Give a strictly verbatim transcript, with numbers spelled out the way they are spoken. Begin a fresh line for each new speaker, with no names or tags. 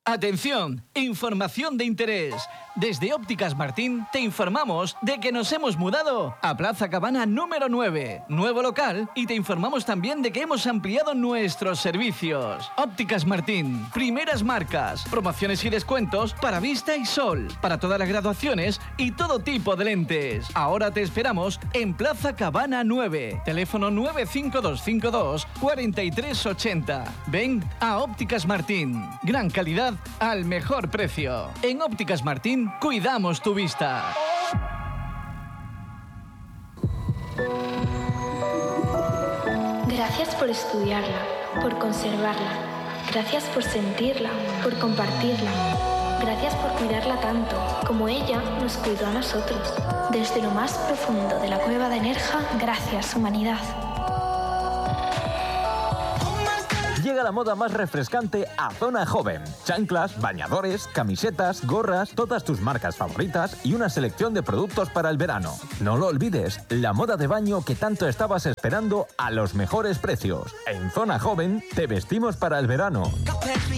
Atención, información de interés. Desde Ópticas Martín te informamos de que nos hemos mudado a Plaza Cabana número nueve, nuevo local, y te informamos también de que hemos ampliado nuestros servicios. Ópticas Martín, primeras marcas, promociones y descuentos para vista y sol, para todas las graduaciones y todo tipo de lentes. Ahora te esperamos en Plaza Cabana nueve, teléfono nueve cinco dos cinco dos cuatro tres ocho cero. Ven a Ópticas Martín, gran calidad al mejor precio. En Ópticas Martín cuidamos tu vista.
Gracias por estudiarla, por conservarla. Gracias por sentirla, por compartirla. Gracias por cuidarla tanto, como ella nos cuidó a nosotros. Desde lo más profundo de la cueva de Nerja, gracias, humanidad.
Llega la moda más refrescante a Zona Joven. Chanclas, bañadores, camisetas, gorras, todas tus marcas favoritas y una selección de productos para el verano. No lo olvides, la moda de baño que tanto estabas esperando a los mejores precios. En Zona Joven te vestimos para el verano.